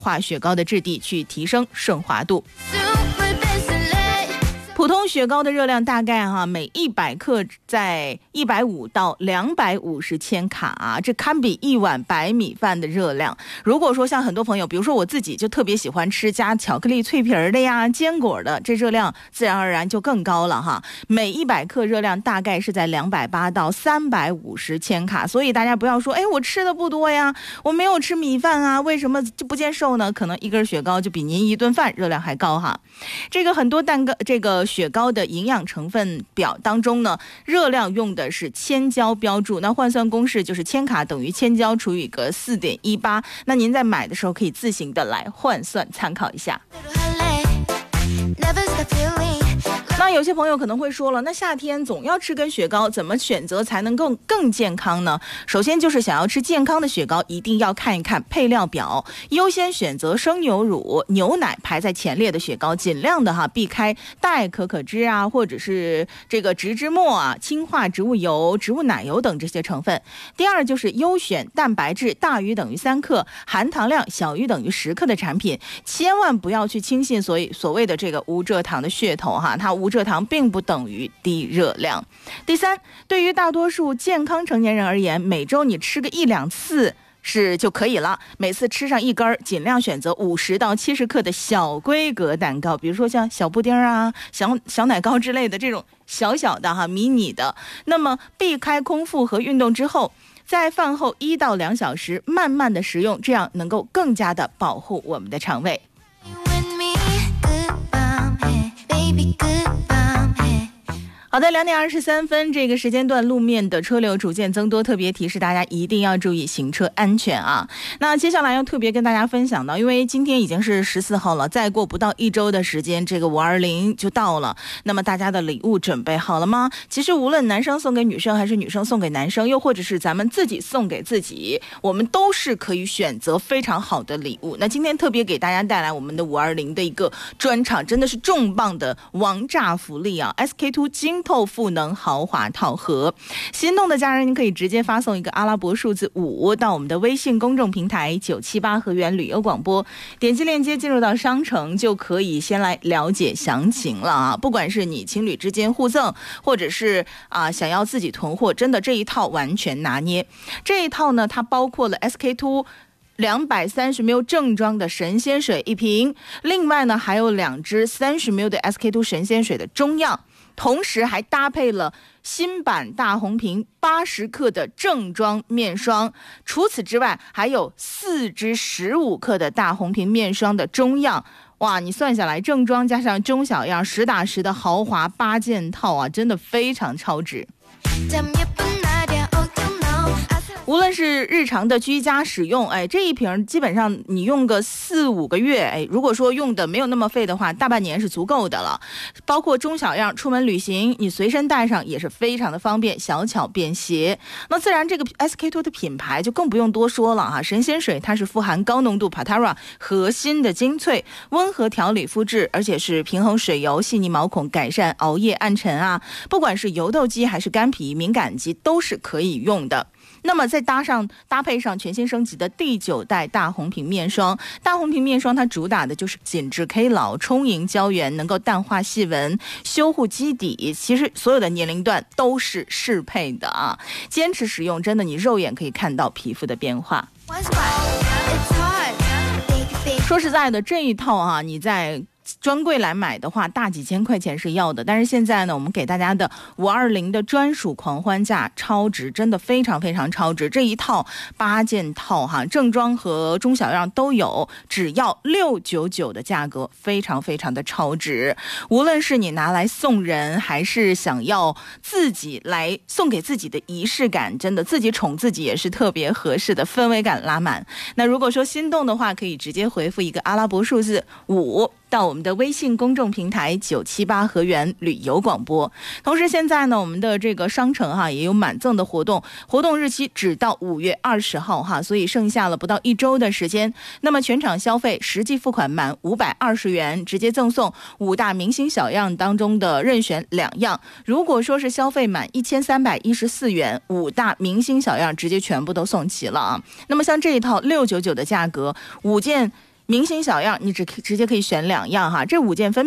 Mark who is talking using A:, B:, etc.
A: 化雪糕的质地去提升顺滑度。普通雪糕的热量大概每100克在150到250千卡这堪比1碗白米饭的热量。如果说像很多朋友，比如说我自己就特别喜欢吃加巧克力脆皮的呀、坚果的，这热量自然而然就更高了每100克热量大概是在280到350千卡。所以大家不要说，我吃的不多呀，我没有吃米饭为什么就不见瘦呢？可能一根雪糕就比您一顿饭热量还高这个很多雪糕的营养成分表当中呢，热量用的是千焦标注，那换算公式就是千卡等于千焦除以个 4.18， 那您在买的时候可以自行的来换算参考一下。那有些朋友可能会说了，那夏天总要吃根雪糕，怎么选择才能更健康呢？首先就是想要吃健康的雪糕，一定要看一看配料表，优先选择生牛乳、牛奶排在前列的雪糕，尽量的避开代可可脂或者是这个植脂末氢化植物油、植物奶油等这些成分。第二就是优选蛋白质大于等于3克、含糖量小于等于10克的产品，千万不要去轻信所谓的这个无蔗糖的噱头它无蔗糖并不等于低热量。第三，对于大多数健康成年人而言，每周你吃个1-2次就可以了，每次吃上一根，尽量选择50到70克的小规格蛋糕，比如说像小布丁小奶糕之类的这种小小的迷你的。那么避开空腹和运动之后，在饭后1到2小时慢慢的食用，这样能够更加的保护我们的肠胃。好的，2点23分，这个时间段路面的车流逐渐增多，特别提示大家一定要注意行车安全那接下来要特别跟大家分享到，因为今天已经是14号了，再过不到1周的时间，这个520就到了。那么大家的礼物准备好了吗？其实无论男生送给女生，还是女生送给男生，又或者是咱们自己送给自己，我们都是可以选择非常好的礼物。那今天特别给大家带来我们的520的一个专场，真的是重磅的王炸福利SK2 金透赋能豪华套盒，心动的家人您可以直接发送一个阿拉伯数字5到我们的微信公众平台978河源旅游广播，点击链接进入到商城，就可以先来了解详情了不管是你情侣之间互赠，或者是想要自己囤货，真的这一套完全拿捏。这一套呢，它包括了 SK2230ml 正装的神仙水1瓶，另外呢还有2支30ml 的 SK2 神仙水的中样，同时还搭配了新版大红瓶80克的正装面霜。除此之外，还有4支15克的大红瓶面霜的中样。哇，你算下来，正装加上中小样，10打10的豪华8件套真的非常超值。无论是日常的居家使用，这一瓶基本上你用个4-5个月，如果说用的没有那么费的话，大半年是足够的了。包括中小样，出门旅行你随身带上也是非常的方便，小巧便携。那自然这个 SK2 的品牌就更不用多说了神仙水它是富含高浓度 Patara 核心的精粹，温和调理肤质，而且是平衡水油，细腻毛孔，改善熬夜暗沉不管是油痘肌还是干皮敏感肌都是可以用的。那么再搭配上全新升级的第9代大红瓶面霜，大红瓶面霜它主打的就是紧致 K 老，充盈胶原，能够淡化细纹，修护基底，其实所有的年龄段都是适配的坚持使用，真的你肉眼可以看到皮肤的变化。说实在的，这一套你在专柜来买的话，大几千块钱是要的，但是现在呢，我们给大家的520的专属狂欢价超值，真的非常非常超值。这一套8件套正装和中小样都有，只要699的价格，非常非常的超值。无论是你拿来送人，还是想要自己来送给自己的仪式感，真的自己宠自己也是特别合适的，氛围感拉满。那如果说心动的话，可以直接回复一个阿拉伯数字5到我们的微信公众平台978河源旅游广播。同时现在呢，我们的这个商城也有满赠的活动日期只到5月20号所以剩下了不到1周的时间。那么全场消费实际付款满520元，直接赠送5大明星小样当中的任选2样。如果说是消费满1314元，5大明星小样直接全部都送齐了那么像这一套699的价格，5件明星小样你直接可以选2样哈，这5件分